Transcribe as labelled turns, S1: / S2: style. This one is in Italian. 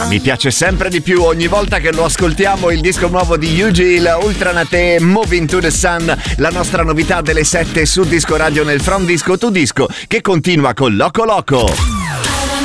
S1: Mi piace sempre di più ogni volta che lo ascoltiamo il disco nuovo di Ugil, Ultranate, Moving to the Sun, la nostra novità delle 7 su Disco Radio nel From Disco to Disco che continua con Loco Loco.